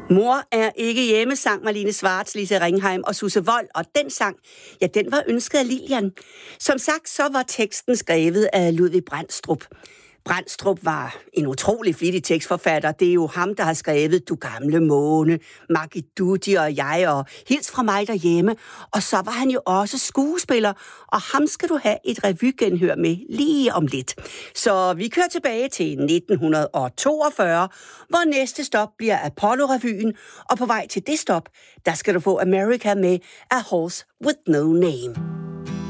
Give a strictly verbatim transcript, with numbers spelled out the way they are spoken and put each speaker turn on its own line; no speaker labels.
Mor er ikke hjemme, sang Marlene Schwartz, Lise Ringheim og Susse Wold, og den sang, ja, den var ønsket af Lilian. Som sagt, så var teksten skrevet af Ludvig Brandstrup. Brandstrup var en utrolig flittig tekstforfatter. Det er jo ham, der har skrevet Du gamle måne, Maggie Duty og jeg, og Hils fra mig derhjemme. Og så var han jo også skuespiller, og ham skal du have et revygenhør med lige om lidt. Så vi kører tilbage til nitten toogfyrre, hvor næste stop bliver Apollo-revyen, og på vej til det stop, der skal du få America med A Horse With No Name.